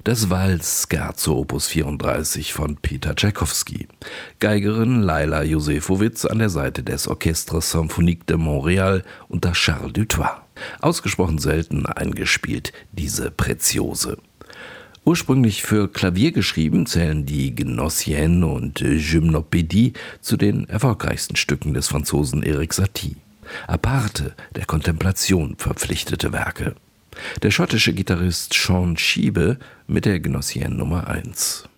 Das Wals Scherzo Opus 34 von Peter Tschaikowski. Geigerin Laila Josefowitz an der Seite des Orchestre Symphonique de Montréal unter Charles Dutoit. Ausgesprochen selten eingespielt, diese Preziose. Ursprünglich für Klavier geschrieben, zählen die Gnossienne und Gymnopédie zu den erfolgreichsten Stücken des Franzosen Erik Satie. Aparte, der Kontemplation verpflichtete Werke. Der schottische Gitarrist Sean Sheebe mit der Gnossienne Nummer 1.